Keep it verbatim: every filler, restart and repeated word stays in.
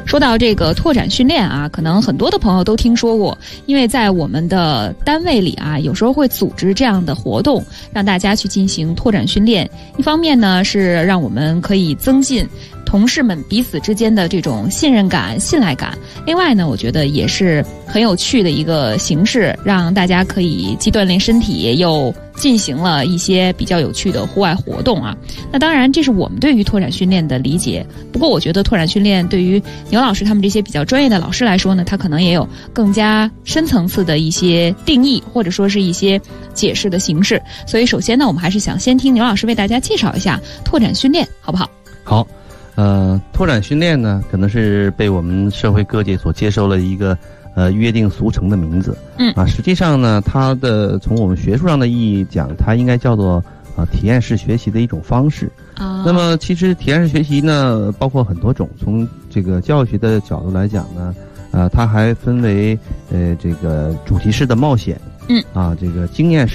说到这个拓展训练啊，可能很多的朋友都听说过，因为在我们的单位里啊，有时候会组织这样的活动，让大家去进行拓展训练。一方面呢，是让我们可以增进同事们彼此之间的这种信任感、信赖感。另外呢，我觉得也是很有趣的一个形式，让大家可以既锻炼身体，又进行了一些比较有趣的户外活动啊。那当然，这是我们对于拓展训练的理解。不过，我觉得拓展训练对于牛老师他们这些比较专业的老师来说呢，他可能也有更加深层次的一些定义，或者说是一些解释的形式。所以，首先呢，我们还是想先听牛老师为大家介绍一下拓展训练，好不好？ 好。呃，拓展训练呢，可能是被我们社会各界所接受了一个呃约定俗成的名字。嗯啊，实际上呢，它的从我们学术上的意义讲，它应该叫做啊、呃、体验式学习的一种方式。啊，那么其实体验式学习呢，包括很多种。从这个教育学的角度来讲呢，呃，它还分为呃这个主题式的冒险。嗯啊，这个经验式